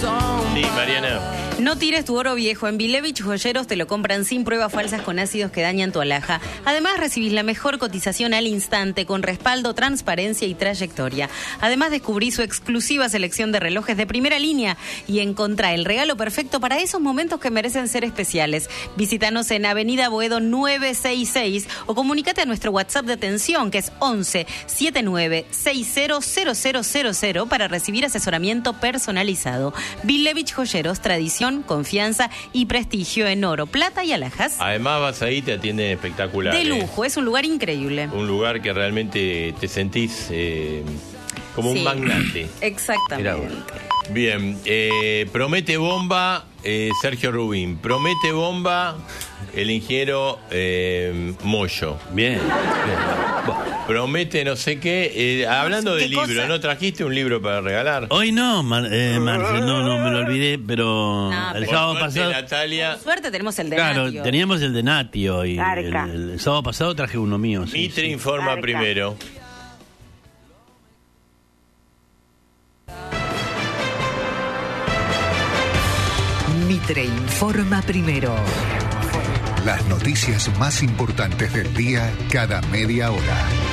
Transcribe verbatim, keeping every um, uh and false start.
Sí, Mariana. No tires tu oro viejo. En Bilevich Joyeros te lo compran sin pruebas falsas con ácidos que dañan tu alhaja. Además, recibís la mejor cotización al instante con respaldo, transparencia y trayectoria. Además, descubrí su exclusiva selección de relojes de primera línea y encontrá el regalo perfecto para esos momentos que merecen ser especiales. Visítanos en Avenida Boedo novecientos sesenta y seis o comunícate a nuestro WhatsApp de atención que es once setenta y nueve sesenta cero cero cero cero para recibir asesoramiento personalizado. Bilevich Joyeros, tradición, confianza y prestigio en oro, plata y alhajas. Además vas ahí, te atienden espectacular. De lujo, eh. Es un lugar increíble. Un lugar que realmente te sentís eh, como sí, un magnate. Exactamente. Bien, eh, promete bomba eh, Sergio Rubín, promete bomba el ingeniero eh, Moyo. Bien, bien. Promete no sé qué. Eh, hablando ¿Qué de libro, cosa? ¿no trajiste un libro para regalar? Hoy no, Mar, eh, Marce, no, no, me lo olvidé, pero No, el pero- sábado Por suerte, pasado... Natalia, Por suerte tenemos el de Claro, Natio. teníamos el de Nati hoy. El, Arca. el- el sábado pasado traje uno mío. sí, Mitre sí. informa Arca. primero. Mitre informa primero. Las noticias más importantes del día cada media hora.